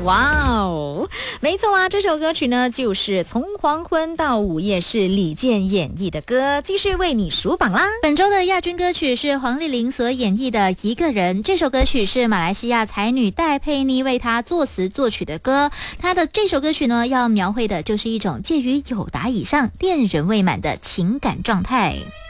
哇哦，没错啊，这首歌曲呢就是从黄昏到午夜，是李健演绎的歌，继续为你数榜啦。 本周的亚军歌曲是黄丽玲所演绎的《一个人》，这首歌曲是马来西亚才女戴佩妮为她作词作曲的歌。她的这首歌曲呢，要描绘的就是一种介于友达以上、恋人未满的情感状态。